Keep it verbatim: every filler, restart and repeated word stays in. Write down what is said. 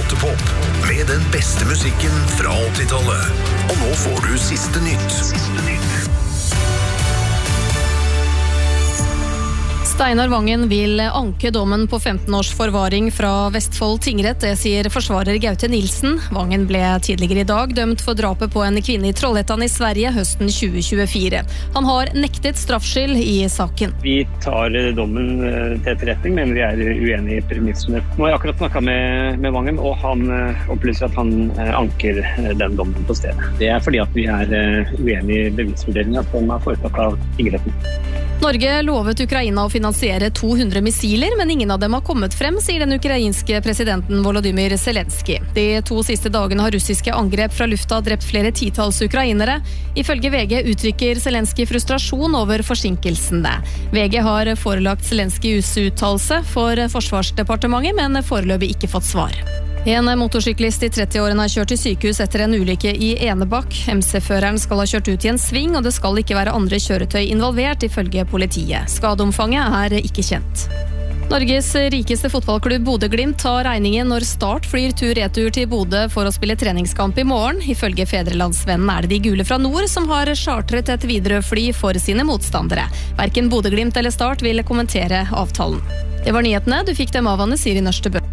åtte-pop med den beste musikken fra åttitallet. Og nå får du siste nytt. Siste nytt. Steinar Vangen vil anke dommen på femten års forvaring fra Vestfold tingrett, det sier forsvarer Gaute Nilsen. Vangen ble tidligere i dag dømt for drapet på en kvinne i Trollhättan i Sverige høsten tjue tjuefire. Han har nektet straffskyld i saken. Vi tar dommen til etterretning, men vi er uenige i premissene. Nå har jeg akkurat snakket med, med Vangen, og han opplyser at han anker den dommen på stedet. Det er fordi at vi er uenige i bevisvurderingen som er foretatt av tingretten. Norge lovet Ukraina å finansiere to hundre missiler, men ingen av dem har kommet frem, sier den ukrainske presidenten Volodymyr Zelensky. De to siste dagene har russiske angrep fra lufta drept flere titals ukrainere. Ifølge V G uttrykker Zelensky frustrasjon over forsinkelsene. V G har forelagt Zelenskys uttalelse for Forsvarsdepartementet, men foreløpig ikke fått svar. En motorsyklist i trettiårene har kjørt til sykehus etter en ulykke i Enebakk. M C-føreren skal ha kjørt ut i en sving, og det skal ikke være andre kjøretøy involvert, ifølge politiet. Skadeomfanget er ikke kjent. Norges rikeste fotballklubb Bodø Glimt tar regningen når Start flyr tur-retur til Bodø for å spille treningskamp i morgen. Ifølge Fedrelandsvennen er det de gule fra nord som har chartret et Widerøe-fly for sine motstandere. Hverken Bodø Glimt eller Start vil kommentere avtalen. Det var nyhetene, du fikk dem av Anne Siri Nørstebø.